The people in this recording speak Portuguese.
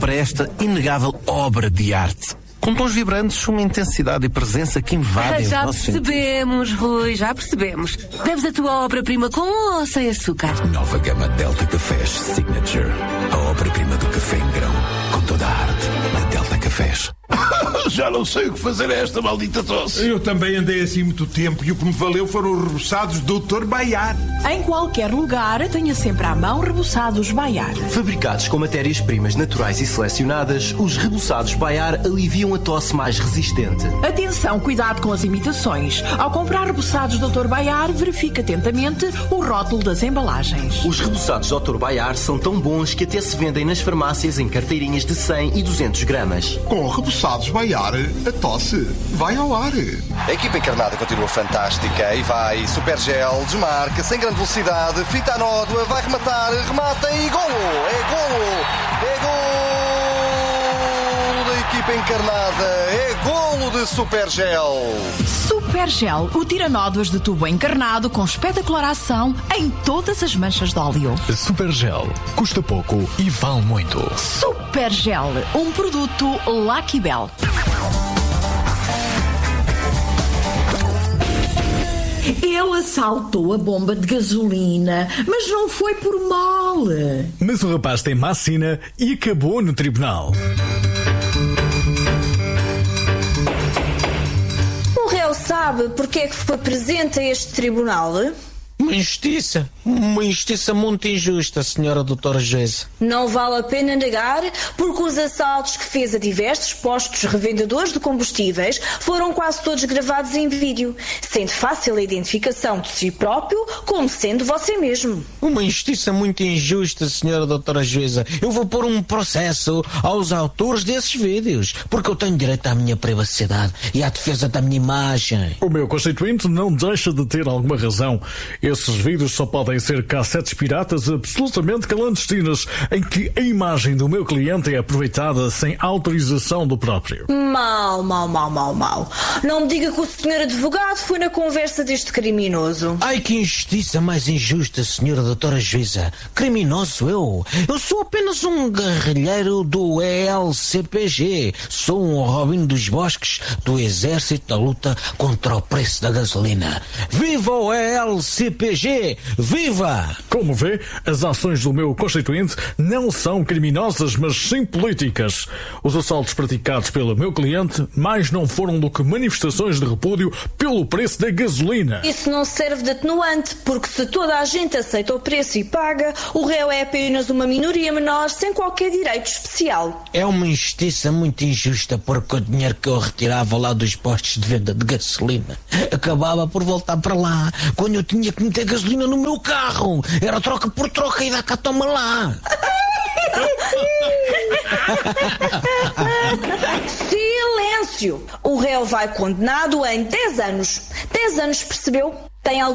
para esta inegável obra de arte. Com tons vibrantes, uma intensidade e presença que invadem Já os nossos percebemos, sentidos. Rui, já percebemos. Deves a tua obra-prima com ou sem açúcar? Nova gama Delta Cafés Signature. A obra-prima do café em grão, com toda a arte da Delta Cafés. Já não sei o que fazer a esta maldita tosse. Eu também andei assim muito tempo e o que me valeu foram os reboçados Dr. Baiar. Em qualquer lugar, tenha sempre à mão reboçados Baiar. Fabricados com matérias-primas naturais e selecionadas, os reboçados Baiar aliviam a tosse mais resistente. Atenção, cuidado com as imitações. Ao comprar reboçados Dr. Baiar, verifique atentamente o rótulo das embalagens. Os reboçados Dr. Baiar são tão bons que até se vendem nas farmácias em carteirinhas de 100 e 200 gramas. Com reboçados Baiar, a tosse vai ao ar. A equipa encarnada continua fantástica e vai. Super Gel, desmarca, sem grande velocidade, fita a nódoa, vai rematar, remata e golo! É golo! É golo da equipa encarnada! É golo de Super Gel! Super Gel, o tira-nódoas de tubo encarnado com espetacular ação em todas as manchas de óleo. Super Gel, custa pouco e vale muito. Super Gel, um produto Lucky Bell. Ele assaltou a bomba de gasolina, mas não foi por mal. Mas o rapaz tem má sina e acabou no tribunal. O réu sabe porque é que foi presente a este tribunal? Uma injustiça muito injusta, senhora doutora Geisa. Não vale a pena negar, porque os assaltos que fez a diversos postos revendedores de combustíveis foram quase todos gravados em vídeo, sendo fácil a identificação de si próprio como sendo você mesmo. Uma injustiça muito injusta, senhora doutora Geisa. Eu vou pôr um processo aos autores desses vídeos, porque eu tenho direito à minha privacidade e à defesa da minha imagem. O meu constituinte não deixa de ter alguma razão. Esses vídeos só podem ser cassetes piratas absolutamente clandestinas, em que a imagem do meu cliente é aproveitada sem autorização do próprio. Mal. Não me diga que o senhor advogado foi na conversa deste criminoso. Ai, que injustiça mais injusta, senhora doutora Geisa. Criminoso eu? Eu sou apenas um guerrilheiro do ELCPG. Sou um Robin dos Bosques do Exército da Luta contra o preço da gasolina. Viva o ELCPG! Viva! Como vê, as ações do meu constituinte não são criminosas, mas sim políticas. Os assaltos praticados pelo meu cliente mais não foram do que manifestações de repúdio pelo preço da gasolina. Isso não serve de atenuante, porque se toda a gente aceita o preço e paga, o réu é apenas uma minoria menor sem qualquer direito especial. É uma injustiça muito injusta, porque o dinheiro que eu retirava lá dos postos de venda de gasolina acabava por voltar para lá, quando eu tinha que meter gasolina no meu carro. Era troca por troca e dá cá, toma lá. Silêncio! O réu vai condenado em 10 anos. 10 anos, percebeu? Tem